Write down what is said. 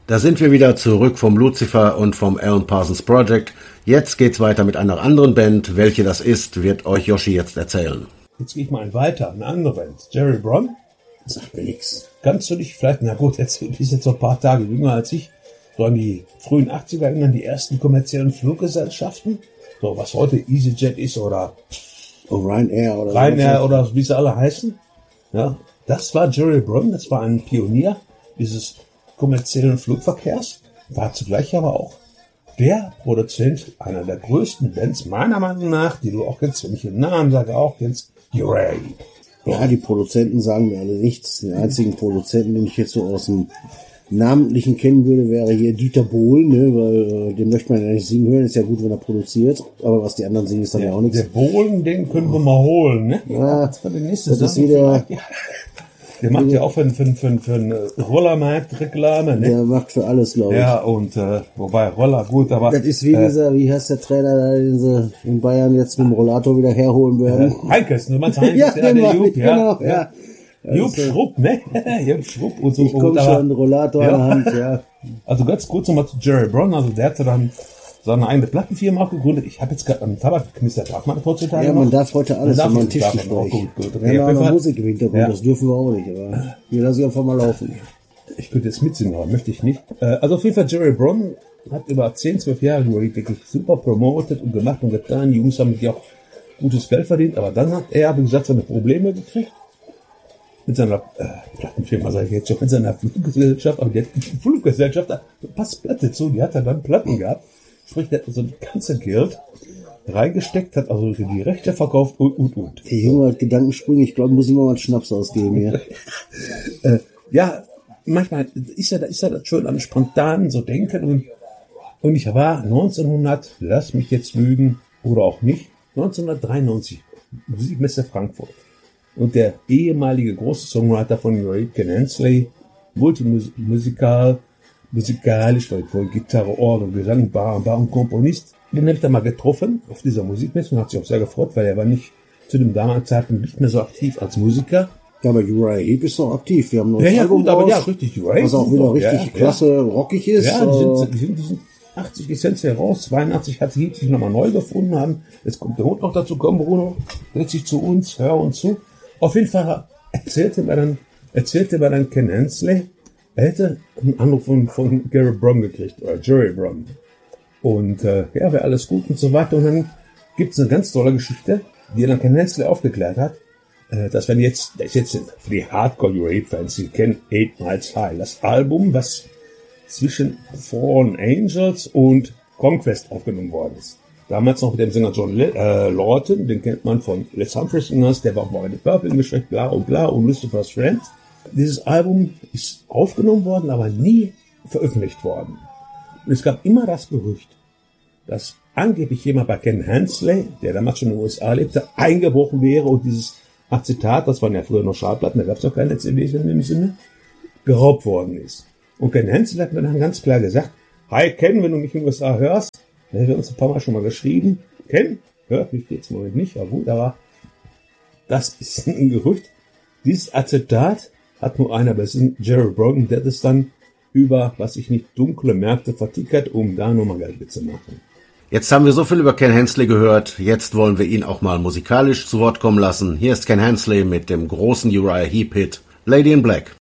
Da sind wir wieder zurück vom Lucifer und vom Alan Parsons Project. Jetzt geht's weiter mit einer anderen Band. Welche das ist, wird euch Yoshi jetzt erzählen. Jetzt gehe ich mal weiter, eine andere Band. Jerry Brown. Sagt mir nichts. Kannst du dich vielleicht, na gut, jetzt bist jetzt noch ein paar Tage jünger als ich, so an die frühen 80er erinnern, die ersten kommerziellen Fluggesellschaften, so was heute EasyJet ist oder Ryanair oder wie sie alle heißen. Ja, das war Jerry Brown, das war ein Pionier dieses kommerziellen Flugverkehrs, war zugleich aber auch der Produzent einer der größten Bands, meiner Meinung nach, die du auch kennst, wenn ich den Namen sage, auch kennst, Uriah Heep. Ja, die Produzenten sagen mir alle nichts. Den einzigen Produzenten, den ich jetzt so aus dem Namentlichen kennen würde, wäre hier Dieter Bohlen, ne, weil den möchte man ja nicht singen hören, ist ja gut, wenn er produziert, aber was die anderen singen, ist dann ja auch nichts. Der Bohlen, den können wir mal holen, ne? Ja, das ist wieder... Der macht ja auch für einen Rollermarkt Reklame, ne? Der macht für alles, glaube ich. Ja, und wobei Roller gut, aber... Das ist wie dieser, wie heißt der Trainer da, den sie in Bayern jetzt mit dem Rollator wieder herholen werden? Heinkes, du meinst Heinkes, ja, der Jupp, genau, ja. Jupp Schrupp, ne? Jupp Schrupp und so. Ich komme schon, Rollator in der Hand, ja. Also ganz kurz nochmal zu Jerry Brown, also der hatte dann seine eigene Plattenfirma auch gegründet. Ich habe jetzt gerade am Tabak geknistert. Darf man das heutzutage? Ja, man darf heute alles, wenn man Tischgespräch. Gut. Wir haben auch noch Musik im Hintergrund, das dürfen wir auch nicht, aber wir lassen einfach mal laufen. Ich könnte jetzt mitsingen, aber möchte ich nicht. Also auf jeden Fall, Jerry Brown hat über 10, 12 Jahre wirklich super promotet und gemacht und getan. Die Jungs haben mit auch gutes Geld verdient, aber dann hat er, wie gesagt, seine Probleme gekriegt. Mit seiner Plattenfirma, sage ich jetzt schon, mit seiner Fluggesellschaft, aber die Fluggesellschaft, passt Platte zu, die hat er dann Platten gehabt. Sprich, der hat so das ganze Geld reingesteckt, hat also die Rechte verkauft und. Der Junge hat Gedankensprünge, ich glaube, muss ich mal einen Schnaps ausgeben hier. Ja, manchmal ist ja das schön am Spontanen so denken und ich war 1900, lass mich jetzt lügen oder auch nicht, 1993, Musikmesse Frankfurt. Und der ehemalige große Songwriter von Uriah Ken Hensley, musikalisch, weil Gitarre, Orgel, Gesang, Bar und Komponist, den habe ich da mal getroffen auf dieser Musikmesse und hat sich auch sehr gefreut, weil er war nicht zu dem damaligen Zeitpunkt nicht mehr so aktiv als Musiker. Ja, aber Uriah Heep ist noch aktiv. Wir haben noch ein Album raus, aber richtig, Uriah was auch wieder richtig klasse rockig ist. Ja, die sind 80 Essenz heraus, 82 hat Heep sich nochmal neu gefunden haben. Jetzt kommt der Hund noch dazu, komm Bruno, setz dich zu uns, hör uns zu. Auf jeden Fall erzählte mir dann Ken Hensley, er hätte einen Anruf von Gary Brown gekriegt, oder Jerry Brown. Und wäre alles gut und so weiter. Und dann gibt's eine ganz tolle Geschichte, die dann Ken Hensley aufgeklärt hat. Das ist jetzt für die Hardcore-Uriah-Fans, die kennen 8 Miles High. Das Album, was zwischen Fallen Angels und Conquest aufgenommen worden ist. Damals noch mit dem Sänger John Lawton, den kennt man von Les Humphreys Singers, der war auch bei The Purple geschwächt, bla und Lucifer's Friend. Dieses Album ist aufgenommen worden, aber nie veröffentlicht worden. Und es gab immer das Gerücht, dass angeblich jemand bei Ken Hensley, der damals schon in den USA lebte, eingebrochen wäre und dieses Zitat, das waren ja früher noch Schallplatten, da gab es noch keine CDs in dem Sinne, geraubt worden ist. Und Ken Hensley hat mir dann ganz klar gesagt, hi Ken, wenn du mich in den USA hörst, da haben wir uns ein paar Mal schon mal geschrieben, Ken, hört mich jetzt im Moment nicht, aber gut, aber das ist ein Gerücht. Dieses Acetat hat nur einer, das ist Jerry Brown, der das dann über, was ich nicht, dunkle Märkte vertickert, um da nochmal Geld mitzumachen. Jetzt haben wir so viel über Ken Hensley gehört, jetzt wollen wir ihn auch mal musikalisch zu Wort kommen lassen. Hier ist Ken Hensley mit dem großen Uriah Heep Hit Lady in Black.